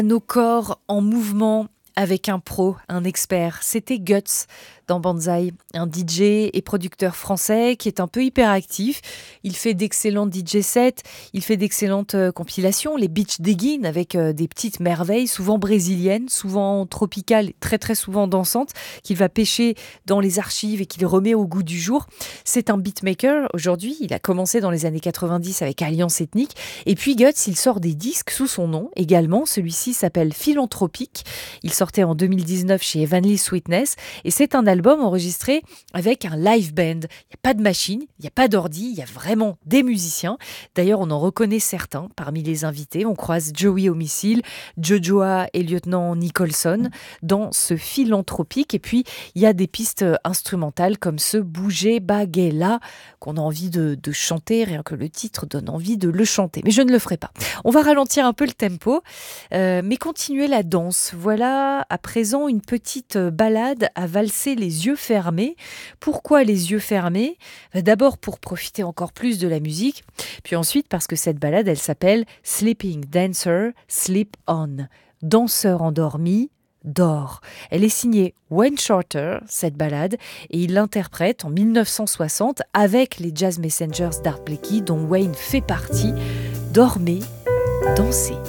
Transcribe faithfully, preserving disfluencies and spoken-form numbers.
Nos corps en mouvement avec un pro, un expert. C'était Guts dans Banzai, un D J et producteur français qui est un peu hyperactif. Il fait d'excellents D J sets, il fait d'excellentes euh, compilations, les Beach Diggin avec euh, des petites merveilles, souvent brésiliennes, souvent tropicales, et très très souvent dansantes, qu'il va pêcher dans les archives et qu'il remet au goût du jour. C'est un beatmaker aujourd'hui, il a commencé dans les années quatre-vingt-dix avec Alliance Ethnique, et puis Guts, il sort des disques sous son nom également. Celui-ci s'appelle Philanthropique. Il sortait en deux mille dix-neuf chez Heavenly Sweetness et c'est un album enregistré avec un live band. Il n'y a pas de machine, il n'y a pas d'ordi, il y a vraiment des musiciens. D'ailleurs, on en reconnaît certains parmi les invités. On croise Joey Homicile, Jojoa et lieutenant Nicholson dans ce Philanthropique. Et puis, il y a des pistes instrumentales comme ce Bouger Baguela qu'on a envie de, de chanter, rien que le titre donne envie de le chanter. Mais je ne le ferai pas. On va ralentir un peu le tempo, euh, mais continuer la danse. Voilà à présent une petite balade à valser les yeux fermés. Pourquoi les yeux fermés ? D'abord pour profiter encore plus de la musique, puis ensuite parce que cette balade, elle s'appelle Sleeping Dancer, Sleep On. Danseur endormi, dort. Elle est signée Wayne Shorter, cette balade, et il l'interprète en mille neuf cent soixante avec les Jazz Messengers d'Art Blakey, dont Wayne fait partie. Dormez, dansez.